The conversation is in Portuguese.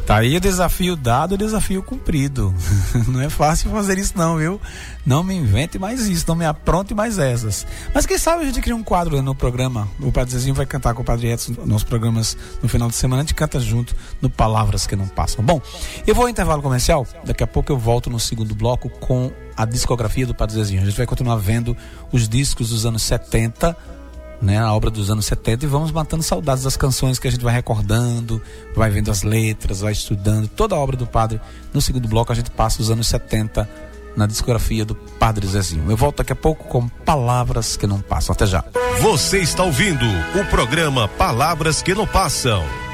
Tá aí o desafio dado, o desafio cumprido. Não é fácil fazer isso não, viu? Não me invente mais isso, não me apronte mais essas. Mas quem sabe a gente cria um quadro no programa. O Padre Zezinho vai cantar com o Padre Edson nos programas no final de semana. A gente canta junto no Palavras que Não Passam. Bom, eu vou ao intervalo comercial. Daqui a pouco eu volto no segundo bloco com a discografia do Padre Zezinho. A gente vai continuar vendo os discos dos anos 70, né, a obra dos anos 70, e vamos matando saudades das canções que a gente vai recordando, vai vendo as letras, vai estudando toda a obra do padre. No segundo bloco a gente passa os anos 70 na discografia do Padre Zezinho. Eu volto daqui a pouco com Palavras que Não Passam. Até já. Você está ouvindo o programa Palavras que Não Passam.